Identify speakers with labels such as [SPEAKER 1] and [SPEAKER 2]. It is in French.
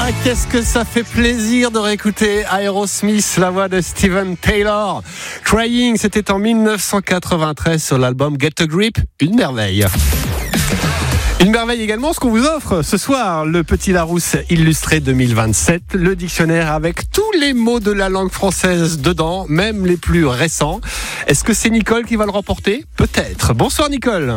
[SPEAKER 1] Ah, qu'est-ce que ça fait plaisir de réécouter Aerosmith, la voix de Steven Taylor. Crying, c'était en 1993 sur l'album Get a Grip, une merveille. Une merveille également, ce qu'on vous offre ce soir, le Petit Larousse illustré 2027, le dictionnaire avec tous les mots de la langue française dedans, même les plus récents. Est-ce que c'est Nicole qui va le remporter ? Peut-être. Bonsoir Nicole.